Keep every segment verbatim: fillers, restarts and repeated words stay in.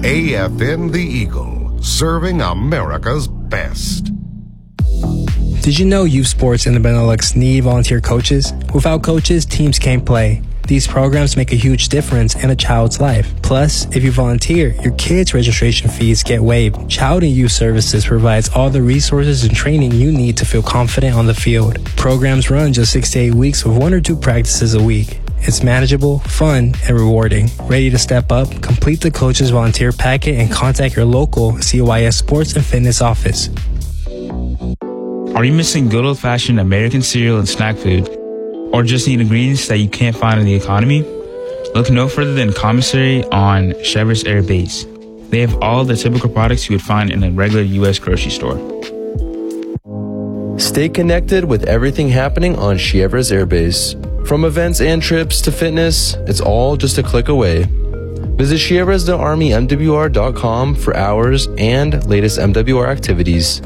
A F N The Eagle, serving America's best. Did you know youth sports in the Benelux need volunteer coaches? Without coaches, teams can't play. These programs make a huge difference in a child's life. Plus, if you volunteer, your kids' registration fees get waived. Child and Youth Services provides all the resources and training you need to feel confident on the field. Programs run just six to eight weeks with one or two practices a week. It's manageable, fun, and rewarding. Ready to step up? Complete the coach's volunteer packet and contact your local C Y S Sports and Fitness office. Are you missing good old-fashioned American cereal and snack food? Or just need ingredients that you can't find in the economy? Look no further than Commissary on Chevrolet's Air Base. They have all the typical products you would find in a regular U S grocery store. Stay connected with everything happening on Chevrolet's Air Base. From events and trips to fitness, it's all just a click away. Visit Chevrolet's the Army M W R dot com for hours and latest M W R activities.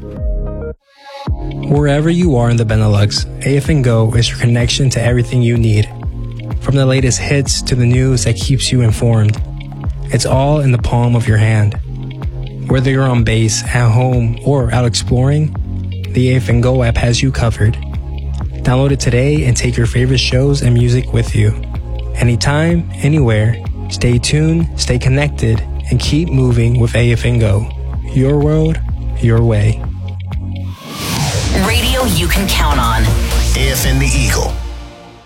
Wherever you are in the Benelux, A F N Go is your connection to everything you need. From the latest hits to the news that keeps you informed, it's all in the palm of your hand. Whether you're on base, at home, or out exploring, the A F N Go app has you covered. Download it today and take your favorite shows and music with you. Anytime, anywhere, stay tuned, stay connected, and keep moving with A F N Go. Your world, your way. Radio you can count on. A F N The Eagle.